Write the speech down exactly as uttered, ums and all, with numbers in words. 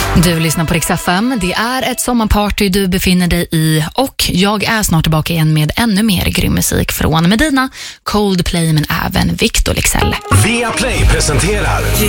Du lyssnar på Rix F M. Det är ett sommarparty du befinner dig i och jag är snart tillbaka igen med ännu mer grym musik från Medina, Coldplay men även Victor Leksell. Viaplay presenterar